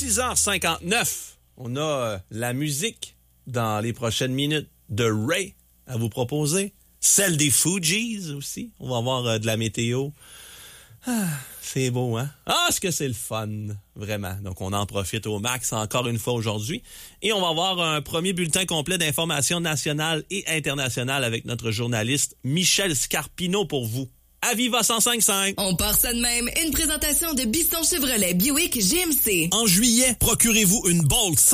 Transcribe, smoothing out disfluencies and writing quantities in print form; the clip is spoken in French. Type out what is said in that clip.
6h59. On a la musique dans les prochaines minutes de Ray à vous proposer. Celle des Fugees aussi. On va avoir de la météo. Ah, c'est beau, hein? Ah, est-ce que c'est le fun? Vraiment. Donc, on en profite au max encore une fois aujourd'hui. Et on va avoir un premier bulletin complet d'informations nationales et internationales avec notre journaliste Michel Scarpino pour vous. Aviva 105.5. On part ça de même. Une présentation de Bisson Chevrolet Buick GMC. En juillet, procurez-vous une Bolt